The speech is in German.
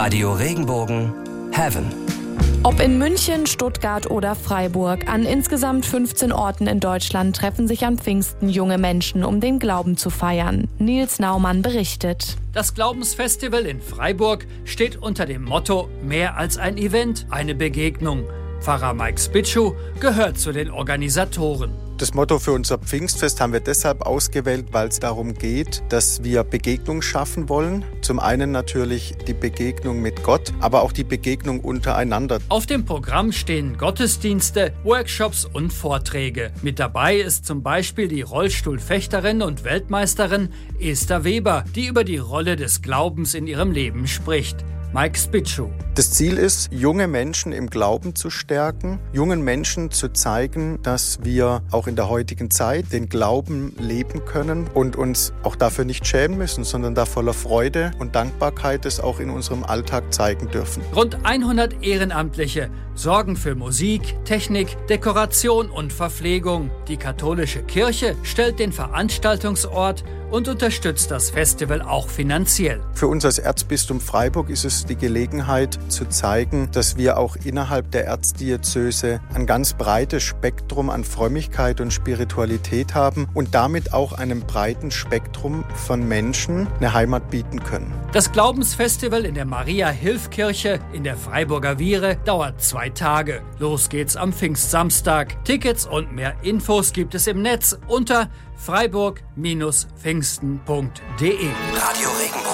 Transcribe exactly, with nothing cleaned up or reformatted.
Radio Regenbogen Heaven. Ob in München, Stuttgart oder Freiburg, an insgesamt fünfzehn Orten in Deutschland treffen sich an Pfingsten junge Menschen, um den Glauben zu feiern. Nils Naumann berichtet. Das Glaubensfestival in Freiburg steht unter dem Motto „Mehr als ein Event, eine Begegnung". Pfarrer Mike Spitschu gehört zu den Organisatoren. Das Motto für unser Pfingstfest haben wir deshalb ausgewählt, weil es darum geht, dass wir Begegnung schaffen wollen. Zum einen natürlich die Begegnung mit Gott, aber auch die Begegnung untereinander. Auf dem Programm stehen Gottesdienste, Workshops und Vorträge. Mit dabei ist zum Beispiel die Rollstuhlfechterin und Weltmeisterin Esther Weber, die über die Rolle des Glaubens in ihrem Leben spricht. Mike Spitschu. Das Ziel ist, junge Menschen im Glauben zu stärken, jungen Menschen zu zeigen, dass wir auch in der heutigen Zeit den Glauben leben können und uns auch dafür nicht schämen müssen, sondern da voller Freude und Dankbarkeit es auch in unserem Alltag zeigen dürfen. Rund hundert Ehrenamtliche sorgen für Musik, Technik, Dekoration und Verpflegung. Die katholische Kirche stellt den Veranstaltungsort und unterstützt das Festival auch finanziell. Für uns als Erzbistum Freiburg ist es die Gelegenheit zu zeigen, dass wir auch innerhalb der Erzdiözese ein ganz breites Spektrum an Frömmigkeit und Spiritualität haben und damit auch einem breiten Spektrum von Menschen eine Heimat bieten können. Das Glaubensfestival in der Maria-Hilf-Kirche in der Freiburger Viere dauert zwei Tage. Los geht's am Pfingstsamstag. Tickets und mehr Infos gibt es im Netz unter freiburg Bindestrich pfingsten punkt de. Radio Regenbogen.